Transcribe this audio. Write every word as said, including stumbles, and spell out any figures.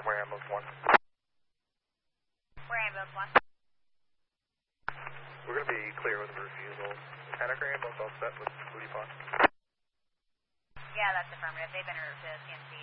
We're ambulance one. We're ambulance one. We're going to be clear with refusal. Panic or ambulance all set with Booty Pond? Yeah, that's affirmative. They've been routed to C N C.